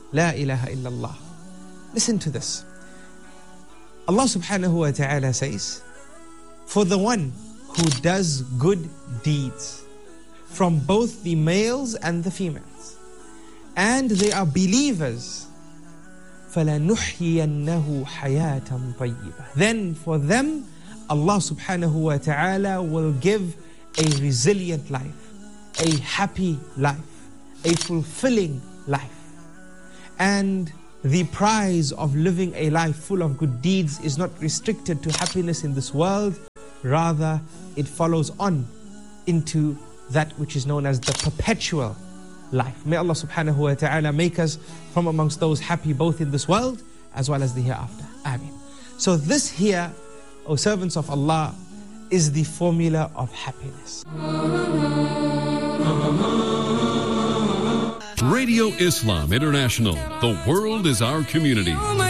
La ilaha illallah. Listen to this. Allah subhanahu wa ta'ala says, for the one who does good deeds from both the males and the females, and they are believers, فَلَنُحْيِيَنَّهُ حَيَاةً طَيِّبَةً. Then for them, Allah subhanahu wa ta'ala will give a resilient life, a happy life, a fulfilling life. And the prize of living a life full of good deeds is not restricted to happiness in this world. Rather, it follows on into that which is known as the perpetual life. May Allah subhanahu wa ta'ala make us from amongst those happy both in this world as well as the hereafter. Ameen. So this here, O servants of Allah, is the formula of happiness. Radio Islam International. The world is our community.